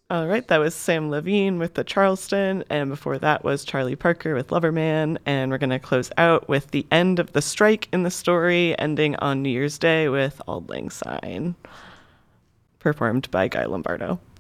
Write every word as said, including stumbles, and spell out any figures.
All right, that was Sam Levine with the Charleston, and before that was Charlie Parker with Loverman, and we're going to close out with the end of the strike in the story, ending on New Year's Day with Auld Lang Syne, performed by Guy Lombardo.